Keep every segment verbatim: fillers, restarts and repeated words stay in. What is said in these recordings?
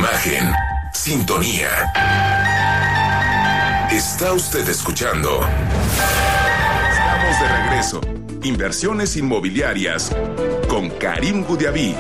Imagen, sintonía. Está usted escuchando. Estamos de regreso. Inversiones inmobiliarias con Karim Goudiaby.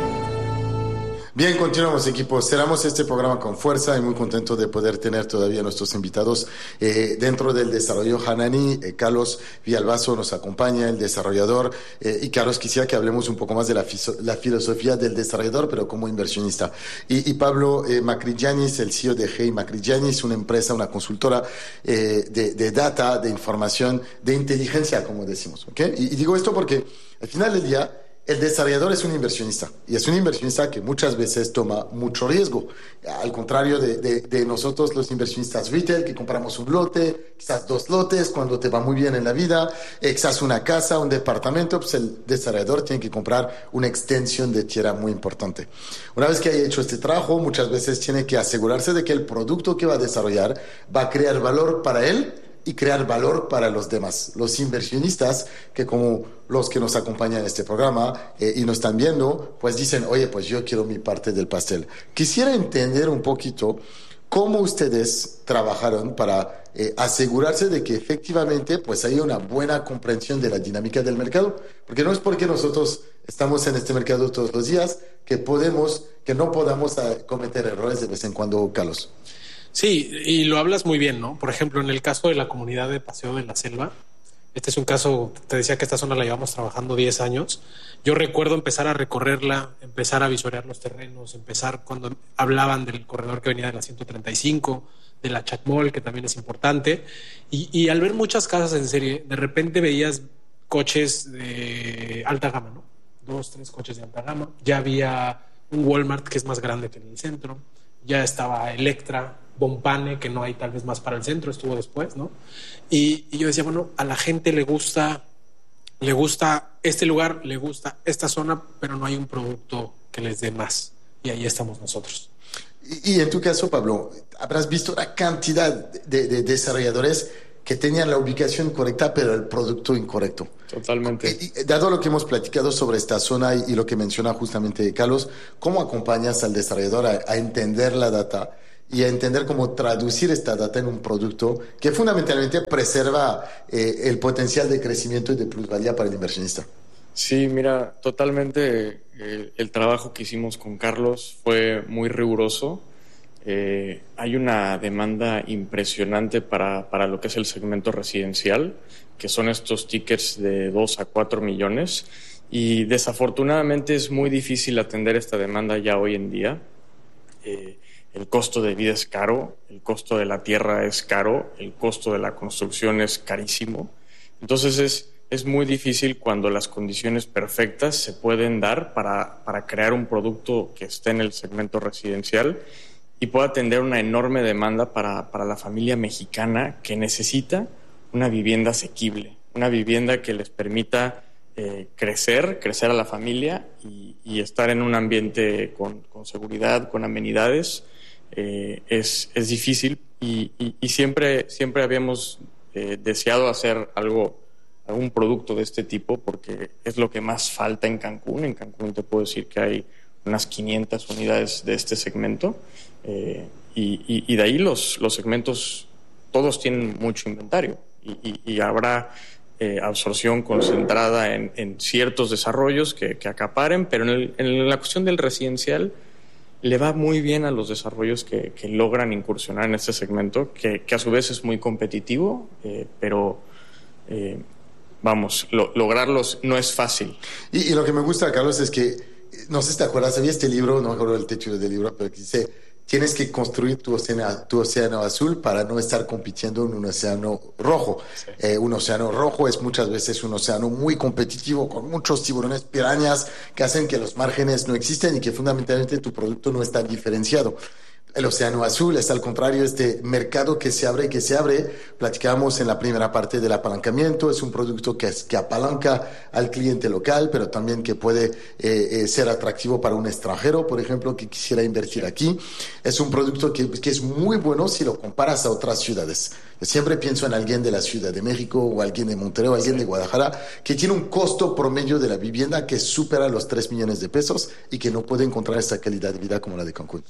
Bien, continuamos, equipo. Cerramos este programa con fuerza y muy contento de poder tener todavía nuestros invitados eh, dentro del desarrollo Hanani. Eh, Carlos Villalbazo nos acompaña, el desarrollador. Eh, y Carlos, quisiera que hablemos un poco más de la, fiso- la filosofía del desarrollador, pero como inversionista. Y, y Pablo eh, Macrigianis, el C E O de Hey Macrigianis, una empresa, una consultora eh, de, de data, de información, de inteligencia, como decimos. ¿Okay? Y, y digo esto porque al final del día, el desarrollador es un inversionista y es un inversionista que muchas veces toma mucho riesgo. Al contrario de, de, de nosotros los inversionistas retail, que compramos un lote, quizás dos lotes cuando te va muy bien en la vida, quizás una casa, un departamento, pues el desarrollador tiene que comprar una extensión de tierra muy importante. Una vez que haya hecho este trabajo, muchas veces tiene que asegurarse de que el producto que va a desarrollar va a crear valor para él y crear valor para los demás, los inversionistas que como los que nos acompañan en este programa eh, y nos están viendo, pues dicen, oye, pues yo quiero mi parte del pastel. Quisiera entender un poquito cómo ustedes trabajaron para eh, asegurarse de que efectivamente pues haya una buena comprensión de la dinámica del mercado, porque no es porque nosotros estamos en este mercado todos los días que podemos, que no podamos uh, cometer errores de vez en cuando, Carlos. Sí, y lo hablas muy bien, ¿no? Por ejemplo, en el caso de la comunidad de Paseo de la Selva, este es un caso, te decía que esta zona la llevamos trabajando diez años. Yo recuerdo empezar a recorrerla, empezar a visorear los terrenos, empezar cuando hablaban del corredor que venía de la ciento treinta y cinco, de la Chacmol, que también es importante. Y, y al ver muchas casas en serie, de repente veías coches de alta gama, ¿no? Dos, tres coches de alta gama. Ya había un Walmart que es más grande que en el centro. Ya estaba Electra, Bompane, que no hay tal vez más para el centro, estuvo después, ¿no? Y, y yo decía, bueno, a la gente le gusta, le gusta este lugar, le gusta esta zona, pero no hay un producto que les dé más. Y ahí estamos nosotros. Y, y en tu caso, Pablo, habrás visto la cantidad de, de desarrolladores que tenían la ubicación correcta, pero el producto incorrecto. Totalmente. Y, y, dado lo que hemos platicado sobre esta zona y, y lo que menciona justamente Carlos, ¿cómo acompañas al desarrollador a, a entender la data y a entender cómo traducir esta data en un producto que fundamentalmente preserva eh, el potencial de crecimiento y de plusvalía para el inversionista? Sí, mira, totalmente eh, el trabajo que hicimos con Carlos fue muy riguroso. Eh, hay una demanda impresionante para, para lo que es el segmento residencial, que son estos tickets de dos a cuatro millones, y desafortunadamente es muy difícil atender esta demanda ya hoy en día. Eh, el costo de vida es caro, el costo de la tierra es caro, el costo de la construcción es carísimo. Entonces es, es muy difícil cuando las condiciones perfectas se pueden dar para, para crear un producto que esté en el segmento residencial y pueda atender una enorme demanda para, para la familia mexicana que necesita una vivienda asequible, una vivienda que les permita eh, crecer, crecer a la familia y, y estar en un ambiente con, con seguridad, con amenidades. Eh, es, es difícil y, y, y siempre, siempre habíamos eh, deseado hacer algo, algún producto de este tipo porque es lo que más falta en Cancún. En Cancún te puedo decir que hay unas quinientas unidades de este segmento eh, y, y, y de ahí los, los segmentos todos tienen mucho inventario y, y, y habrá eh, absorción concentrada en, en ciertos desarrollos que, que acaparen, pero en, el, en la cuestión del residencial le va muy bien a los desarrollos que, que logran incursionar en este segmento, que, que a su vez es muy competitivo, eh, pero eh, vamos, lo, lograrlos no es fácil. Y, y lo que me gusta, Carlos, es que, no sé si te acuerdas, había este libro, no me acuerdo del título del libro, pero que dice, tienes que construir tu océano, tu océano azul para no estar compitiendo en un océano rojo. Sí. Eh, un océano rojo es muchas veces un océano muy competitivo, con muchos tiburones, pirañas, que hacen que los márgenes no existen y que fundamentalmente tu producto no está diferenciado. El océano azul es al contrario, este mercado que se abre y que se abre. Platicábamos en la primera parte del apalancamiento. Es un producto que, es, que apalanca al cliente local, pero también que puede eh, eh, ser atractivo para un extranjero, por ejemplo, que quisiera invertir aquí. Es un producto que, que es muy bueno si lo comparas a otras ciudades. Yo siempre pienso en alguien de la Ciudad de México o alguien de Monterrey o alguien sí. de Guadalajara que tiene un costo promedio de la vivienda que supera los tres millones de pesos y que no puede encontrar esta calidad de vida como la de Cancún.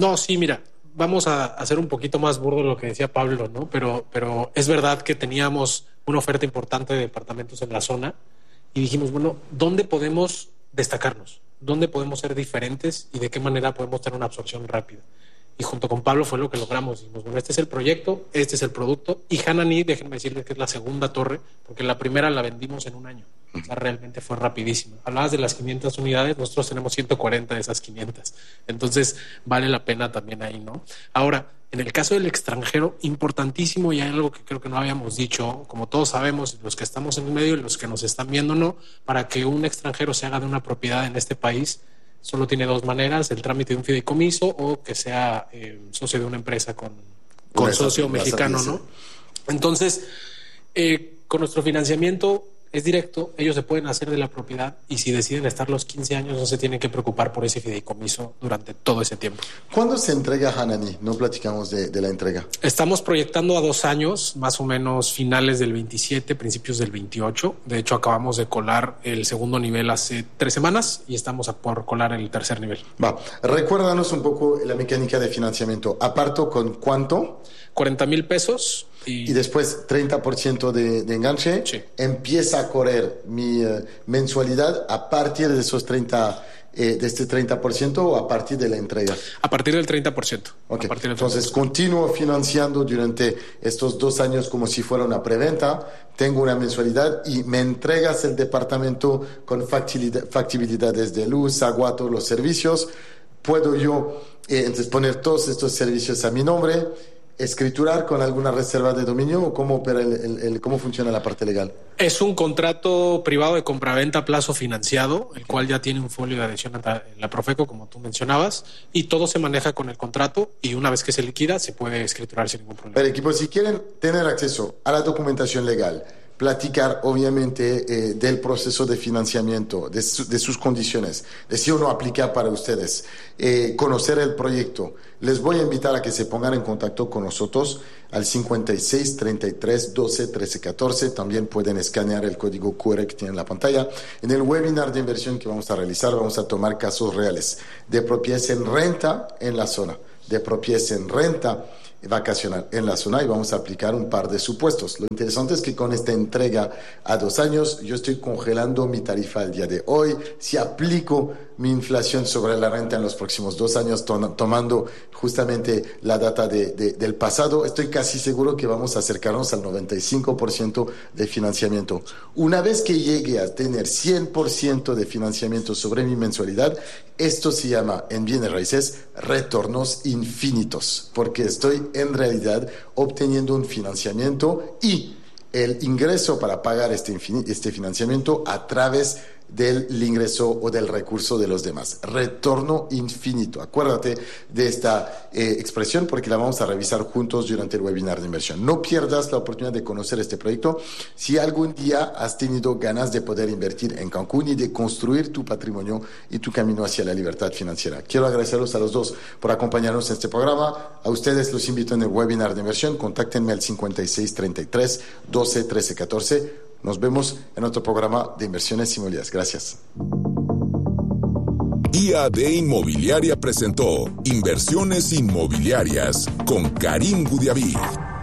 No, sí, mira, vamos a hacer un poquito más burdo lo que decía Pablo, ¿no? Pero, pero es verdad que teníamos una oferta importante de departamentos en la zona y dijimos, bueno, ¿dónde podemos destacarnos? ¿Dónde podemos ser diferentes y de qué manera podemos tener una absorción rápida? Y junto con Pablo fue lo que logramos. Dijimos, bueno, este es el proyecto, este es el producto. Y Hanani, déjenme decirles que es la segunda torre, porque la primera la vendimos en un año. O sea, realmente fue rapidísimo. Hablabas de las quinientas unidades, nosotros tenemos ciento cuarenta de esas quinientas. Entonces, vale la pena también ahí, ¿no? Ahora, en el caso del extranjero, importantísimo, y hay algo que creo que no habíamos dicho, como todos sabemos, los que estamos en el medio y los que nos están viendo, no, para que un extranjero se haga de una propiedad en este país, solo tiene dos maneras: el trámite de un fideicomiso o que sea eh, socio de una empresa con, con Una socio esa- mexicano, esa- ¿no? Entonces, eh, con nuestro financiamiento es directo, ellos se pueden hacer de la propiedad y si deciden estar los quince años no se tienen que preocupar por ese fideicomiso durante todo ese tiempo. ¿Cuándo se entrega Hanani? No platicamos de, de la entrega. Estamos proyectando a dos años, más o menos finales del veintisiete, principios del veintiocho. De hecho, acabamos de colar el segundo nivel hace tres semanas y estamos a por colar el tercer nivel. Va, recuérdanos un poco la mecánica de financiamiento. ¿Aparto con cuánto? cuarenta mil pesos y, Y después treinta por ciento de, de enganche. Sí. Empieza a correr mi eh, mensualidad a partir de esos treinta, eh, de este treinta por ciento o a partir de la entrega. a partir del treinta por ciento. Ok, A partir del entonces treinta por ciento. continúo financiando durante estos dos años como si fuera una preventa, tengo una mensualidad y me entregas el departamento con factilidad, factibilidades de luz, agua, todos los servicios. Puedo yo eh, entonces poner todos estos servicios a mi nombre, escriturar con alguna reserva de dominio o cómo opera el, el- el- cómo funciona la parte legal. Es un contrato privado de compraventa a plazo financiado, el cual ya tiene un folio de adhesión en la- en la Profeco, como tú mencionabas, y todo se maneja con el contrato y una vez que se liquida se puede escriturar sin ningún problema. Pero equipo, si quieren tener acceso a la documentación legal, platicar obviamente eh, del proceso de financiamiento, de, su- de sus condiciones, de si uno aplica para ustedes, eh, conocer el proyecto, les voy a invitar a que se pongan en contacto con nosotros al cincuenta y seis, treinta y tres, doce, trece, catorce. También pueden escanear el código Q R que tienen en la pantalla. En el webinar de inversión que vamos a realizar vamos a tomar casos reales de propiedades en renta en la zona, de propiedades en renta vacacional en la zona y vamos a aplicar un par de supuestos. Lo interesante es que con esta entrega a dos años yo estoy congelando mi tarifa al día de hoy. Si aplico mi inflación sobre la renta en los próximos dos años, to- tomando justamente la data de, de- del pasado, estoy casi seguro que vamos a acercarnos al noventa y cinco por ciento de financiamiento. Una vez que llegue a tener cien por ciento de financiamiento sobre mi mensualidad, esto se llama en bienes raíces retornos infinitos, porque estoy en realidad obteniendo un financiamiento y el ingreso para pagar este, infin- este financiamiento a través del ingreso o del recurso de los demás. Retorno infinito. Acuérdate de esta eh, expresión porque la vamos a revisar juntos durante el webinar de inversión. No pierdas la oportunidad de conocer este proyecto. Si algún día has tenido ganas de poder invertir en Cancún y de construir tu patrimonio y tu camino hacia la libertad financiera. Quiero agradecerlos a los dos por acompañarnos en este programa. A ustedes los invito en el webinar de inversión. Contáctenme al cincuenta y seis, treinta y tres, doce, trece, catorce. Nos vemos en otro programa de inversiones inmobiliarias. Gracias. I A D Inmobiliaria presentó Inversiones Inmobiliarias con Karim Gudiaví.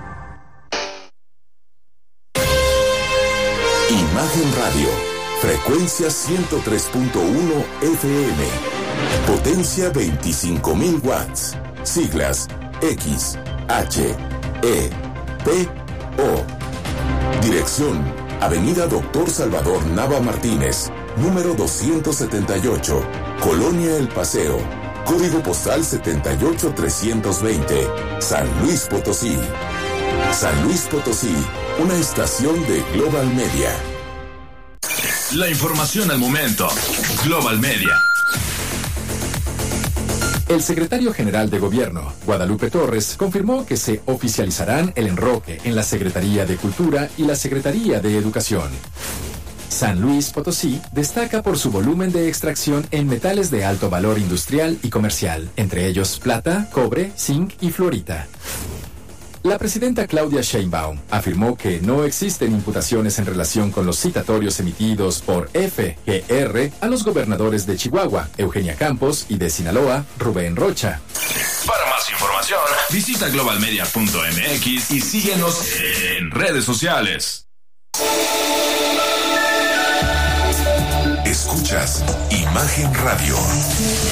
Imagen Radio, frecuencia ciento tres punto uno F M, potencia veinticinco mil watts, siglas X, H, E, P, O. Dirección Avenida Doctor Salvador Nava Martínez, número doscientos setenta y ocho, Colonia El Paseo, código postal setenta y ocho trescientos veinte, San Luis Potosí. San Luis Potosí, una estación de Global Media. La información al momento. Global Media. El secretario general de Gobierno, Guadalupe Torres, confirmó que se oficializarán el enroque en la Secretaría de Cultura y la Secretaría de Educación. San Luis Potosí destaca por su volumen de extracción en metales de alto valor industrial y comercial, entre ellos plata, cobre, zinc y fluorita. La presidenta Claudia Sheinbaum afirmó que no existen imputaciones en relación con los citatorios emitidos por F G R a los gobernadores de Chihuahua, Eugenia Campos, y de Sinaloa, Rubén Rocha. más información, visita global media punto m x y síguenos en redes sociales. Escuchas Imagen Radio.